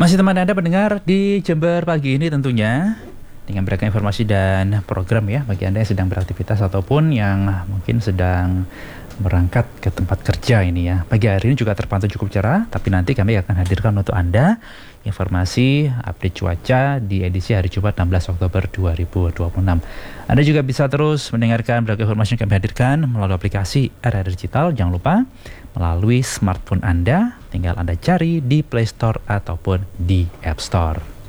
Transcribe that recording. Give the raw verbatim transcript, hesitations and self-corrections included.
Masih teman Anda pendengar di Jember pagi ini tentunya dengan beragam informasi dan program ya bagi Anda yang sedang beraktivitas ataupun yang mungkin sedang berangkat ke tempat kerja ini ya. Pagi hari ini juga terpantau cukup cerah, tapi nanti kami akan hadirkan untuk Anda informasi update cuaca di edisi hari Jumat enam belas Oktober dua ribu dua puluh enam. Anda juga bisa terus mendengarkan beragam informasi yang kami hadirkan melalui aplikasi R R Digital. Jangan lupa melalui smartphone Anda, tinggal Anda cari di Play Store ataupun di App Store.